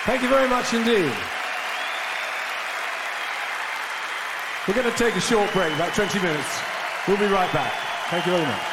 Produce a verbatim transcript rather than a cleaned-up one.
Thank you very much indeed. We're going to take a short break, about twenty minutes. We'll be right back. Thank you very much.